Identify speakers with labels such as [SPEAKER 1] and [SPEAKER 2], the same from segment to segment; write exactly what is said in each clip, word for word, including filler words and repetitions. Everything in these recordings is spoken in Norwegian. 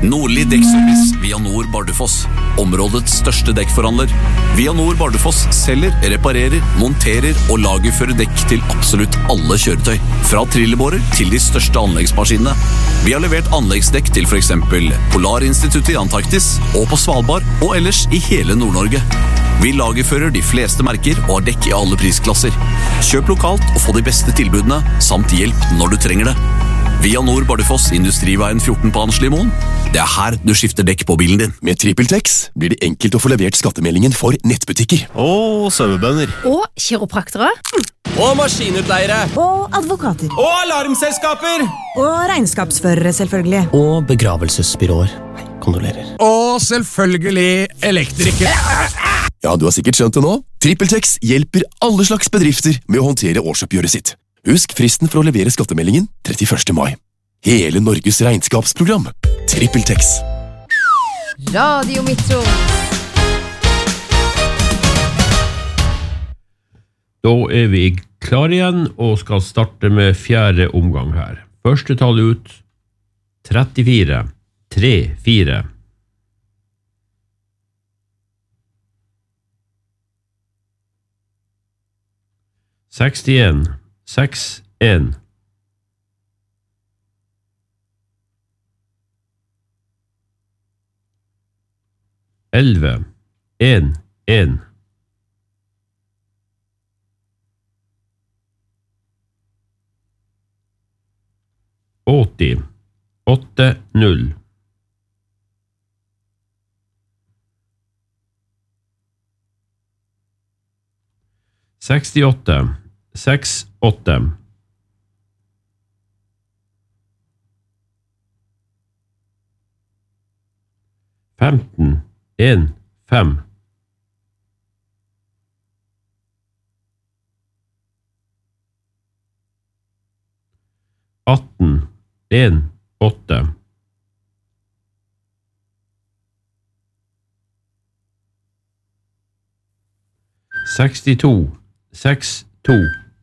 [SPEAKER 1] Nordli Dekkservice via Nord Bardufoss. Områdets største dekkforhandler. Via Nord Bardufoss selger, reparerer, monterer og lagerfører dekk til absolutt alle kjøretøy. Fra trillebårer til de største anleggsmaskinene. Vi har levert anleggsdekk til for eksempel Polarinstituttet i Antarktis og på Svalbard og ellers i hele Nord-Norge. Vi lagerfører de fleste merker og har dekk i alle prisklasser. Kjøp lokalt og få de beste tilbudene, samt hjelp når du trenger det. Via Nord Bardufoss, Industriveien fjorten på Anslimoen. Det er her du skifter dekk på bilen din.
[SPEAKER 2] Med TrippelTex blir det enkelt å få levert skattemeldingen for nettbutikker.
[SPEAKER 3] Og sauebønder.
[SPEAKER 4] Og kiropraktere.
[SPEAKER 3] Og maskinutleiere.
[SPEAKER 5] Og advokater.
[SPEAKER 3] Og alarmselskaper.
[SPEAKER 5] Og regnskapsførere, selvfølgelig.
[SPEAKER 6] Og begravelsesbyråer. Kondolerer.
[SPEAKER 7] Og selvfølgelig elektrikere.
[SPEAKER 2] Ja, du har sikkert skjønt det nå. TrippelTex hjelper alle slags bedrifter med å håndtere årsoppgjøret sitt. Husk fristen for å levere skattemeldingen trettiførste mai. Hele Norges regnskapsprogram. TrippelTex.
[SPEAKER 8] Radio Metro.
[SPEAKER 9] Da er vi klar igjen og skal starte med fjerde omgang her. Første tall ut trettifire, tre, fire. sekstien, seks, en. elleve, en, en. åtti, åtte, null. sekstiåtte, seks, åtte. femten, en, fem. atten, en, åtte. sekstito, seks, to.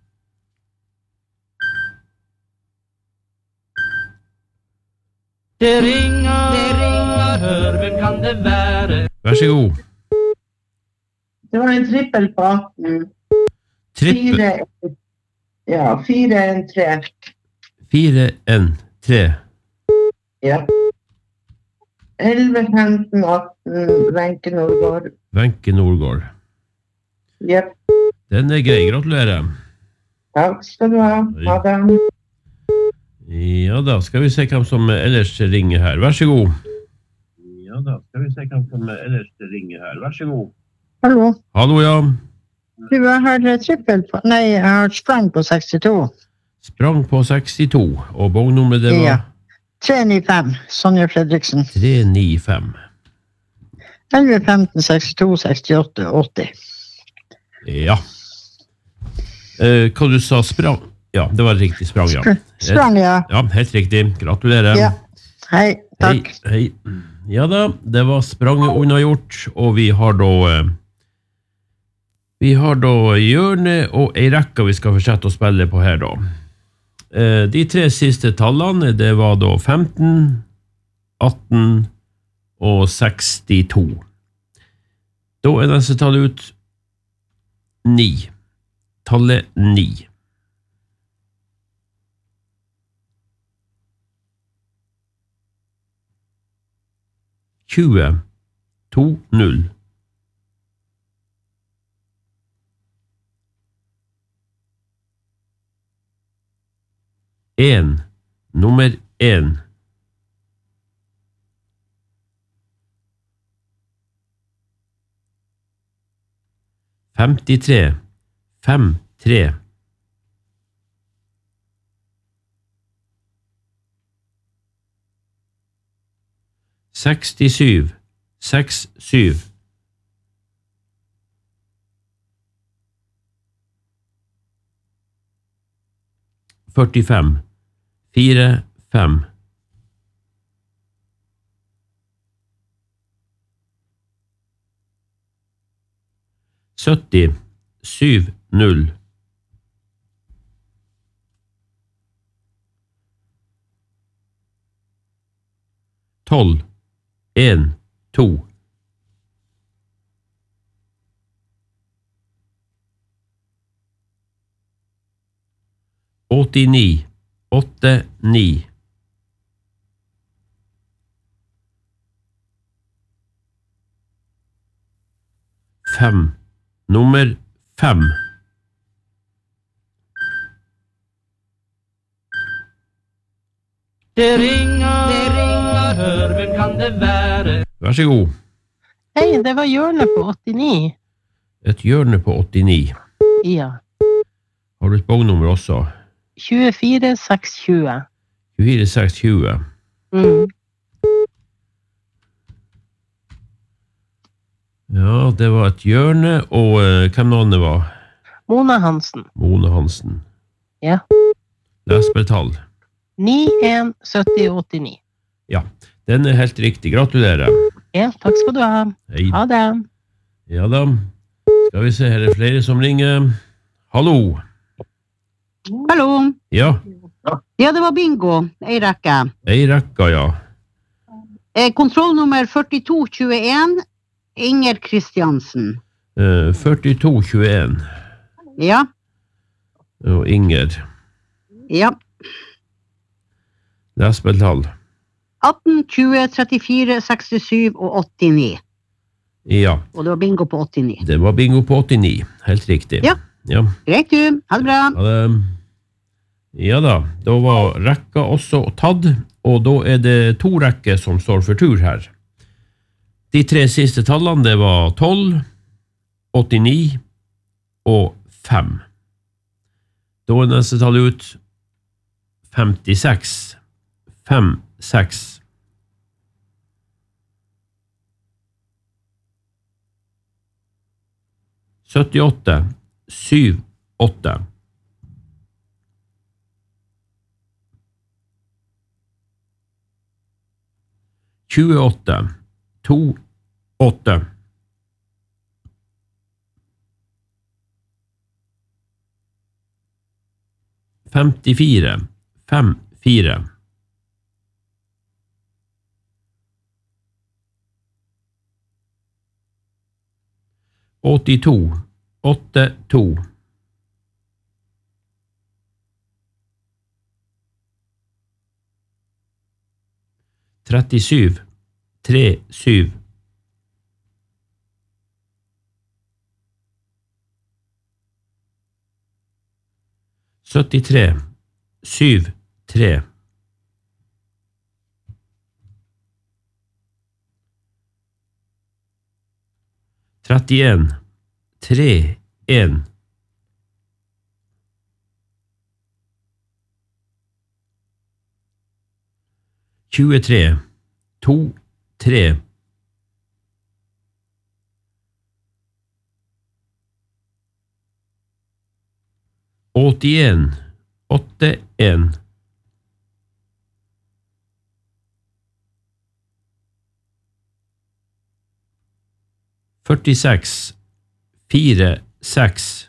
[SPEAKER 10] Det ringer, det ringer, hør, hvem kan det være?
[SPEAKER 9] Vær så god.
[SPEAKER 11] Det var en trippel på atten.
[SPEAKER 9] Trippel?
[SPEAKER 11] Fire, ja, fire, en, tre.
[SPEAKER 9] Fire, en, tre.
[SPEAKER 11] Ja. elleve, femten, atten, Wenche Nordgård.
[SPEAKER 9] Wenche Nordgård.
[SPEAKER 11] Jep.
[SPEAKER 9] Den er grei, gratulerer.
[SPEAKER 11] Takk skal du ha, ha det.
[SPEAKER 9] Ja da, skal vi se hvem som ellers ringer her. Vær så god. Ja da, skal vi se hvem som ellers ringer her. Vær så god.
[SPEAKER 12] Hallo.
[SPEAKER 9] Hallo, ja.
[SPEAKER 12] Du, jeg har trippel på, nei, jeg har sprang på sekstito.
[SPEAKER 9] Sprang på sekstito, og bognummeret det var?
[SPEAKER 12] Ja. tre ni fem, Sonja Fredriksen.
[SPEAKER 9] tre ni fem.
[SPEAKER 12] elleve, femten, sekstito, sekstiåtte, åtti.
[SPEAKER 9] Ja. Eh, hva du sa, sprang? Ja, det var riktig, sprang, ja.
[SPEAKER 12] Sprang, ja.
[SPEAKER 9] Ja, helt riktig. Gratulerer.
[SPEAKER 12] Ja. Hei, takk.
[SPEAKER 9] Hei, hei. Ja da, det var spranget unnagjort, og vi har da eh, vi har da hjørne og ei rekke vi skal fortsette å spille på her da. Eh, de tre siste tallene, det var da femten, atten og sekstito. Da er neste tall ut ni. Tallet ni. tjue, to, null. En, nummer en. Femtitre, fem, tre. Sekstissyv, seks, syv. Førtifem, fire, fem. Sytti, syv, null. Tolv, en, to. åttini, åtte, ni. Fem. Nummer fem.
[SPEAKER 10] Det ringer, det ringer, hør, hvem kan det være?
[SPEAKER 9] Vær så god.
[SPEAKER 4] Hei, det var hjørnet på åttini.
[SPEAKER 9] Et hjørne på åttini.
[SPEAKER 4] Ja.
[SPEAKER 9] Har du et bognummer også?
[SPEAKER 4] tjuefire seks tjue.
[SPEAKER 9] tjuefire seks tjue.
[SPEAKER 4] Mm.
[SPEAKER 9] Ja, det var et hjørne, og uh, hvem navnet var?
[SPEAKER 4] Mona Hansen.
[SPEAKER 9] Mona Hansen.
[SPEAKER 4] Ja.
[SPEAKER 9] Lesbetall.
[SPEAKER 4] ni en sytti åttini.
[SPEAKER 9] Ja, den er helt riktig. Gratulerer.
[SPEAKER 4] Ja, takk skal du ha.
[SPEAKER 9] Hei.
[SPEAKER 4] Ha det.
[SPEAKER 9] Ja da. Skal vi se, her er flere som ringer. Hallo.
[SPEAKER 13] Hallo.
[SPEAKER 9] Ja.
[SPEAKER 13] Ja, det var bingo. Ei rekke.
[SPEAKER 9] Ei rekka, ja.
[SPEAKER 13] Eh, kontrollnummer førtito tjueen. Inger Kristiansen.
[SPEAKER 9] Uh, førtito tjueen.
[SPEAKER 13] Ja.
[SPEAKER 9] Og Inger.
[SPEAKER 13] Ja.
[SPEAKER 9] Lesbetall.
[SPEAKER 13] atten tjue trettifire sekstisju og åttini.
[SPEAKER 9] Ja.
[SPEAKER 13] Og det var bingo på åttini.
[SPEAKER 9] Det var bingo på åttini. Helt riktig.
[SPEAKER 13] Ja.
[SPEAKER 9] Ja.
[SPEAKER 13] Greit du. Ha det bra.
[SPEAKER 9] Ha det. Ja da, da var rekka også tatt, og da er det to rekker som står for tur her. De tre siste tallene, det var tolv, åttini og fem. Da er neste tall ut femtiseks, fem, seks. syttiåtte, syv, åtte. tjueåtte, to, åtte. femtifire, fem, fire. åttito, åtte, to. trettisju, tre, syv. syttitre, syv, tre. trettien, tre, en. tjuetre, to, tre. åttien, åtte, en. førtiseks, fire, seks.